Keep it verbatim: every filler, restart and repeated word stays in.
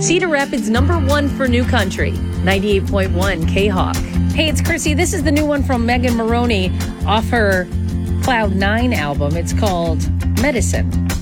Cedar Rapids number one for new country, ninety-eight point one K-Hawk. Hey, it's Chrissy. This is the new one from Megan Moroney off her Cloud nine album. It's called Medicine.